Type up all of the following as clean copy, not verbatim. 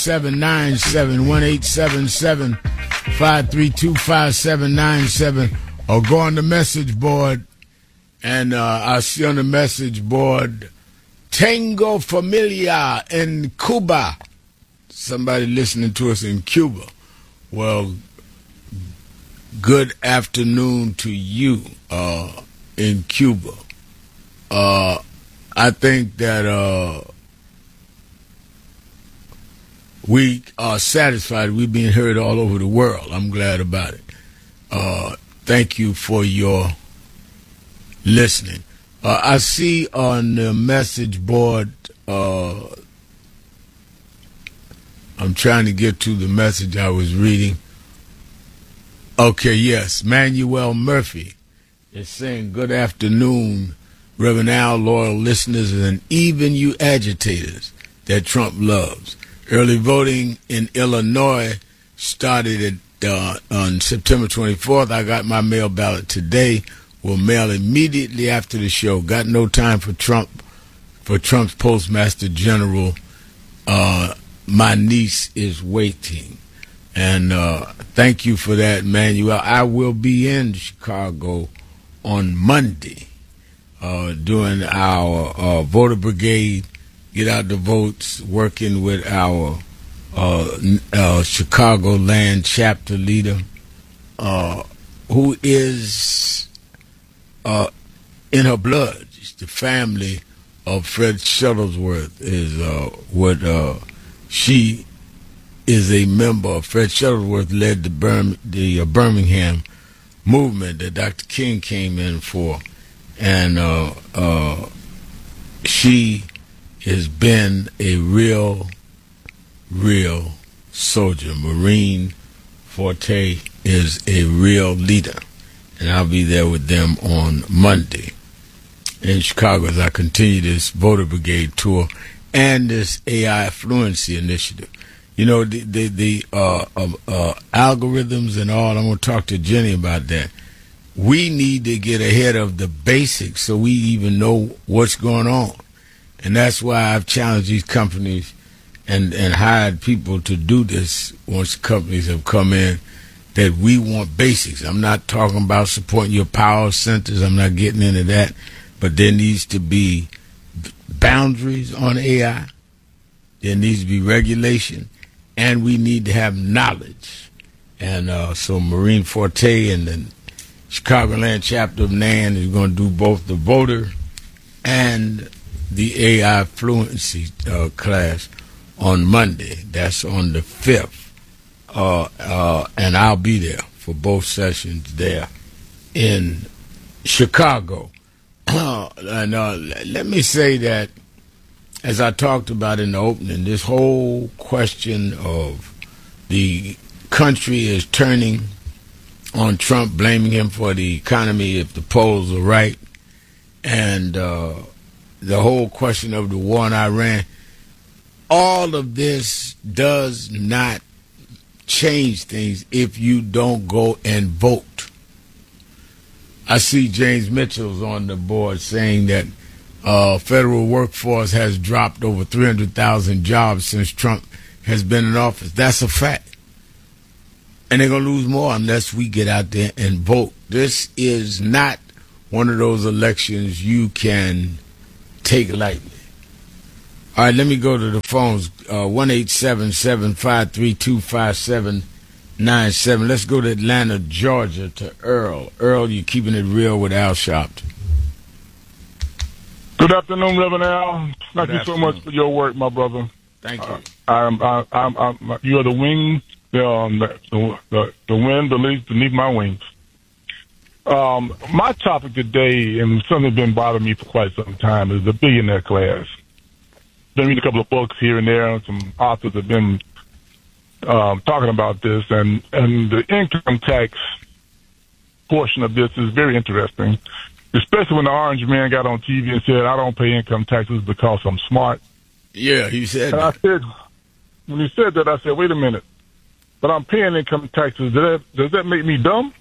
5797 1-877-532-5797, or go on the message board, and I see on the message board Tango Familia in Cuba. Somebody listening to us in Cuba. Well, good afternoon to you in Cuba. I think that we are satisfied. We've been heard all over the world. I'm glad about it. Thank you for your listening. I see on the message board, I'm trying to get to the message I was reading. Okay, yes, Manuel Murphy is saying, good afternoon, Reverend Al, loyal listeners, and even you agitators that Trump loves. Early voting in Illinois started on September 24th. I got my mail ballot today. Will mail immediately after the show. Got no time for Trump's Postmaster General. My niece is waiting. And thank you for that, Manuel. I will be in Chicago on Monday doing our voter brigade, get out the votes, working with our Chicagoland chapter leader, who is in her blood. It's the family of Fred Shuttlesworth is what she is a member of. Fred Shuttlesworth led the Birmingham movement that Dr. King came in for, and she has been a real soldier. Marine Forte is a real leader, and I'll be there with them on Monday in Chicago as I continue this voter brigade tour and this AI fluency initiative. You know, the algorithms and all, I'm going to talk to Jenny about that. We need to get ahead of the basics so we even know what's going on. And that's why I've challenged these companies and hired people to do this once companies have come in, that we want basics. I'm not talking about supporting your power centers. I'm not getting into that. But there needs to be boundaries on AI. There needs to be regulation. And we need to have knowledge. And so Marine Forte and the Chicagoland chapter of NAN is going to do both the voter and the AI fluency class on Monday. That's on the 5th. And I'll be there for both sessions there in Chicago. And let me say that, as I talked about in the opening, this whole question of the country is turning on Trump, blaming him for the economy if the polls are right, and the whole question of the war in Iran, all of this does not change things if you don't go and vote. I see James Mitchell's on the board saying that federal workforce has dropped over 300,000 jobs since Trump has been in office. That's a fact. And they're going to lose more unless we get out there and vote. This is not one of those elections you can take lightly. All right, let me go to the phones. 1-877-532-5797. Let's go to Atlanta, Georgia, to Earl. Earl, you're keeping it real with Al Sharpton. Good afternoon, Reverend Al. Thank you so much for your work, my brother. Thank you. You are the wings, the wind beneath my wings. My topic today, and something that's been bothering me for quite some time, is the billionaire class. Been reading a couple of books here and there, and some authors have been talking about this, and the income tax portion of this is very interesting, especially when the orange man got on TV and said, I don't pay income taxes because I'm smart. Yeah, he said and that. When he said that, I said, wait a minute, but I'm paying income taxes. Does that make me dumb?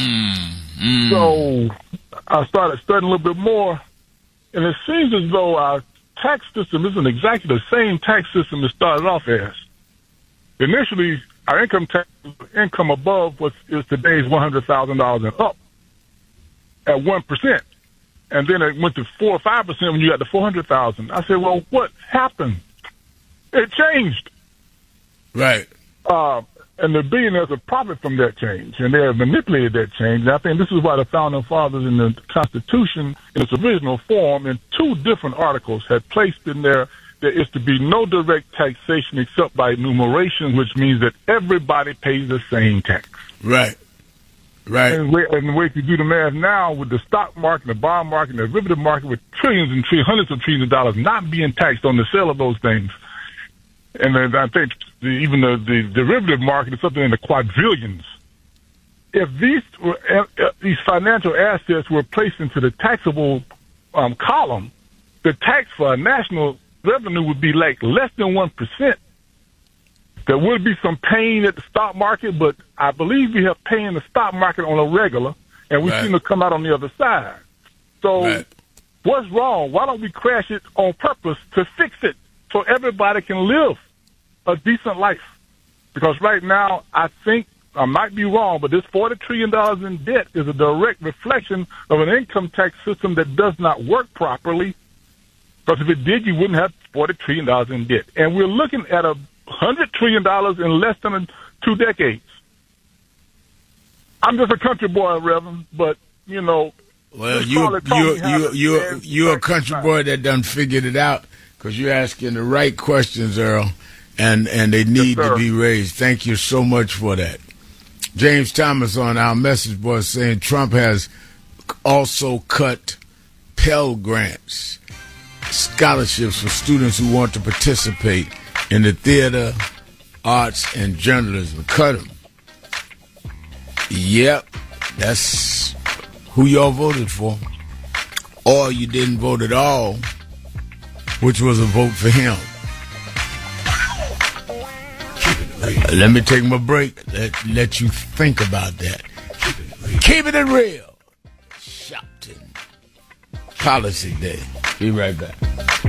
So I started studying a little bit more, and it seems as though our tax system isn't exactly the same tax system it started off as. Initially, our income above is today's $100,000 and up at 1%. And then it went to 4 or 5% when you got to 400,000. I said, well, what happened? It changed. Right. And the billionaires have profited from that change, and they have manipulated that change. And I think this is why the Founding Fathers in the Constitution, in its original form, in 2 different articles, had placed in there is to be no direct taxation except by enumeration, which means that everybody pays the same tax. Right. Right. And the way to do the math now with the stock market, the bond market, the derivative market, with trillions and hundreds of trillions of dollars not being taxed on the sale of those things. And then I think even the derivative market is something in the quadrillions. If these financial assets were placed into the taxable column, the tax for a national revenue would be like less than 1%. There would be some pain at the stock market, but I believe we have pain in the stock market on a regular, and we seem to come out on the other side. So what's wrong? Why don't we crash it on purpose to fix it so everybody can live a decent life? Because right now, I think, I might be wrong, but this $40 trillion in debt is a direct reflection of an income tax system that does not work properly. Because if it did, you wouldn't have $40 trillion in debt. And we're looking at $100 trillion in less than 2 decades. I'm just a country boy, Reverend, but, you know. Well, you're a country boy that done figured it out because you're asking the right questions, Earl, and they need to be raised. Thank you so much for that. James Thomas on our message board saying Trump has also cut Pell Grants, scholarships for students who want to participate in the theater, arts, and journalism. Cut them. Yep, that's who y'all voted for. Or you didn't vote at all, which was a vote for him. Let me take my break. Let you think about that. Keep it real. Shopton. Policy Day. Be right back.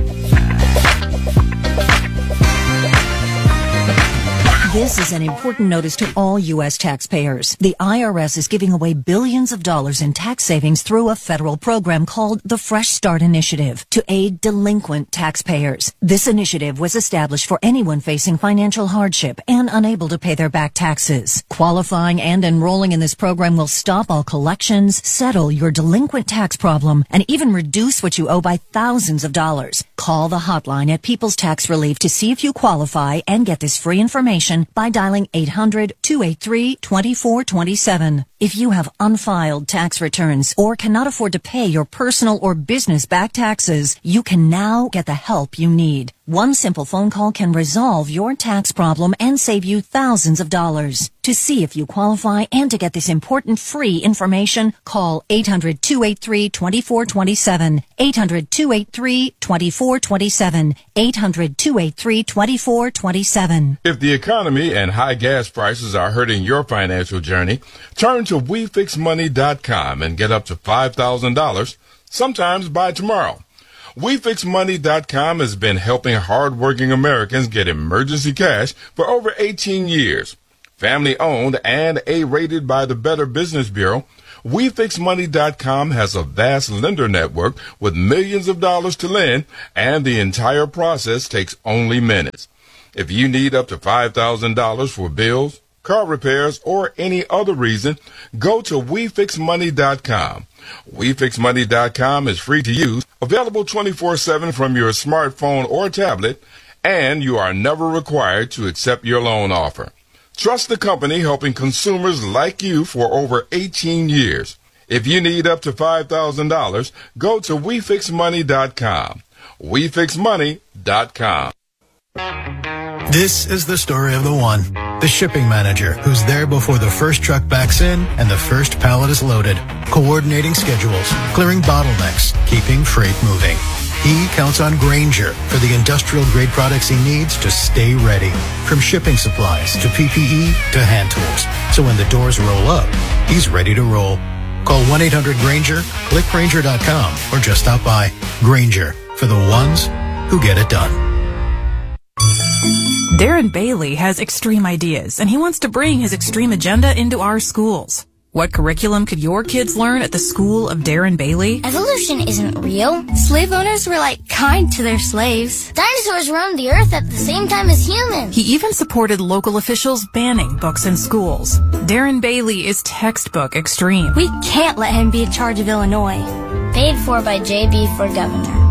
This is an important notice to all U.S. taxpayers. The IRS is giving away billions of dollars in tax savings through a federal program called the Fresh Start Initiative to aid delinquent taxpayers. This initiative was established for anyone facing financial hardship and unable to pay their back taxes. Qualifying and enrolling in this program will stop all collections, settle your delinquent tax problem, and even reduce what you owe by thousands of dollars. Call the hotline at People's Tax Relief to see if you qualify and get this free information by dialing 800-283-2427. If you have unfiled tax returns or cannot afford to pay your personal or business back taxes, you can now get the help you need. One simple phone call can resolve your tax problem and save you thousands of dollars. To see if you qualify and to get this important free information, call 800-283-2427. 800-283-2427. 800-283-2427. If the economy and high gas prices are hurting your financial journey, turn to WeFixMoney.com and get up to $5,000, sometimes by tomorrow. WeFixMoney.com has been helping hardworking Americans get emergency cash for over 18 years. Family owned and A-rated by the Better Business Bureau, WeFixMoney.com has a vast lender network with millions of dollars to lend, and the entire process takes only minutes. If you need up to $5,000 for bills, car repairs, or any other reason, go to WeFixMoney.com. WeFixMoney.com is free to use, available 24/7 from your smartphone or tablet, and you are never required to accept your loan offer. Trust the company helping consumers like you for over 18 years. If you need up to $5,000, go to WeFixMoney.com. WeFixMoney.com. This is the story of the one, the shipping manager who's there before the first truck backs in and the first pallet is loaded, coordinating schedules, clearing bottlenecks, keeping freight moving. He counts on Grainger for the industrial-grade products he needs to stay ready, from shipping supplies to PPE to hand tools. So when the doors roll up, he's ready to roll. Call 1-800-GRAINGER, click Grainger.com, or just stop by. Grainger, for the ones who get it done. Darren Bailey has extreme ideas, and he wants to bring his extreme agenda into our schools. What curriculum could your kids learn at the school of Darren Bailey? Evolution isn't real. Slave owners were kind to their slaves. Dinosaurs roamed the earth at the same time as humans. He even supported local officials banning books in schools. Darren Bailey is textbook extreme. We can't let him be in charge of Illinois. Paid for by JB for governor.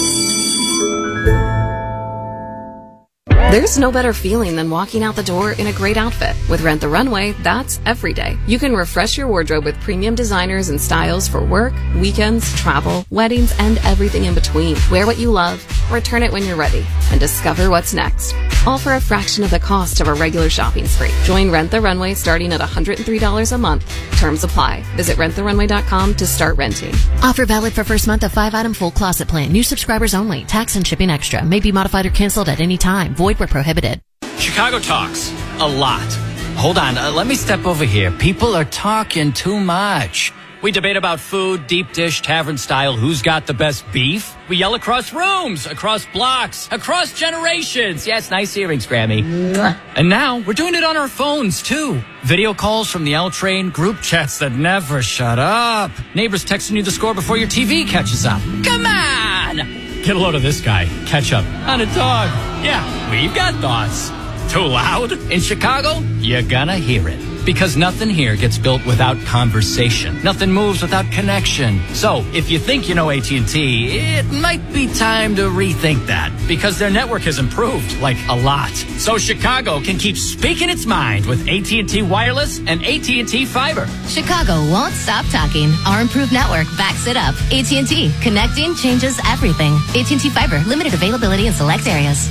There's no better feeling than walking out the door in a great outfit. With Rent the Runway, that's every day. You can refresh your wardrobe with premium designers and styles for work, weekends, travel, weddings, and everything in between. Wear what you love, return it when you're ready, and discover what's next. All for a fraction of the cost of a regular shopping spree. Join Rent the Runway starting at $103 a month. Terms apply. Visit renttherunway.com to start renting. Offer valid for first month of 5-item full closet plan. New subscribers only. Tax and shipping extra. May be modified or canceled at any time. Void where prohibited. Chicago talks a lot. Hold on, let me step over here. People are talking too much. We debate about food, deep dish, tavern style, who's got the best beef. We yell across rooms, across blocks, across generations. Yes, nice earrings, Grammy. And now we're doing it on our phones, too. Video calls from the L train, group chats that never shut up. Neighbors texting you the score before your TV catches up. Come on! Get a load of this guy. Catch up on a dog. Yeah, we've got thoughts. Too loud? In Chicago, you're gonna hear it. Because nothing here gets built without conversation. Nothing moves without connection. So, if you think you know AT&T, it might be time to rethink that. Because their network has improved, a lot. So Chicago can keep speaking its mind with AT&T Wireless and AT&T Fiber. Chicago won't stop talking. Our improved network backs it up. AT&T. Connecting changes everything. AT&T Fiber. Limited availability in select areas.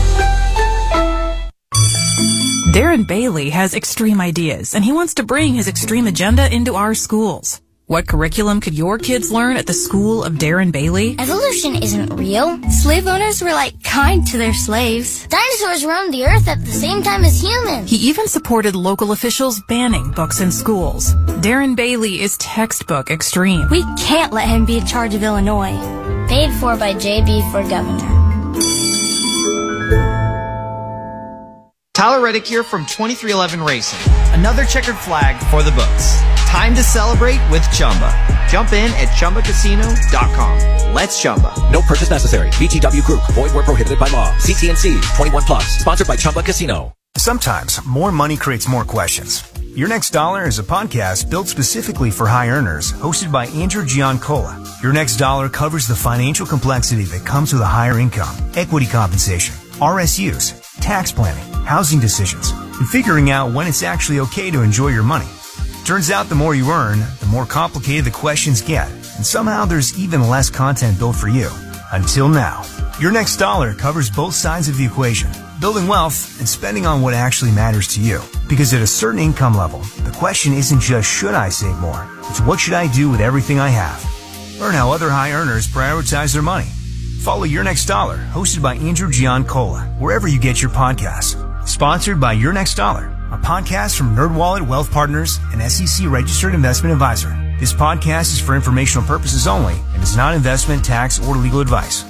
Darren Bailey has extreme ideas, and he wants to bring his extreme agenda into our schools. What curriculum could your kids learn at the school of Darren Bailey? Evolution isn't real. Slave owners were kind to their slaves. Dinosaurs roamed the earth at the same time as humans. He even supported local officials banning books in schools. Darren Bailey is textbook extreme. We can't let him be in charge of Illinois. Paid for by JB for governor. Tyler Reddick here from 2311 Racing. Another checkered flag for the books. Time to celebrate with Chumba. Jump in at ChumbaCasino.com. Let's Chumba. No purchase necessary. VGW Group. Void where prohibited by law. CT&C. 21 plus. Sponsored by Chumba Casino. Sometimes more money creates more questions. Your Next Dollar is a podcast built specifically for high earners, hosted by Andrew Giancola. Your Next Dollar covers the financial complexity that comes with a higher income, equity compensation, RSUs, tax planning, housing decisions, and figuring out when it's actually okay to enjoy your money. Turns out the more you earn, the more complicated the questions get, and somehow there's even less content built for you. Until now. Your Next Dollar covers both sides of the equation, building wealth and spending on what actually matters to you. Because at a certain income level, the question isn't just should I save more, it's what should I do with everything I have. Learn how other high earners prioritize their money. Follow Your Next Dollar, hosted by Andrew Giancola, wherever you get your podcasts. Sponsored by Your Next Dollar, a podcast from NerdWallet Wealth Partners, an SEC-registered investment advisor. This podcast is for informational purposes only and is not investment, tax, or legal advice.